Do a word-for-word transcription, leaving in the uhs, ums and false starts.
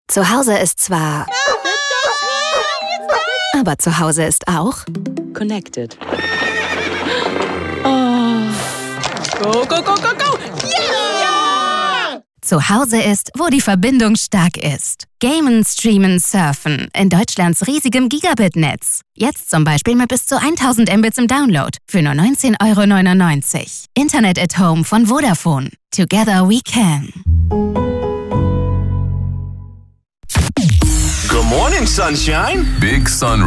Zu Hause ist zwar... Aber zu Hause ist auch... Connected. Oh. Go, go, go, go, go! Yeah! Zu Hause ist, wo die Verbindung stark ist. Gamen, streamen, surfen. In Deutschlands riesigem Gigabit-Netz. Jetzt zum Beispiel mit bis zu tausend Mbits im Download. Für nur neunzehn Euro neunundneunzig. Internet at Home von Vodafone. Together we can. Good morning, sunshine. Big Sun